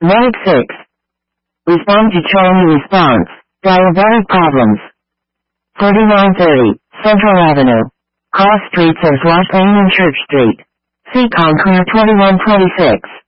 Note 6. Respond to Charlie response. Diabetic problems. 4930, Central Avenue. Cross streets as West Lane and Church Street. See Conqueror 2126.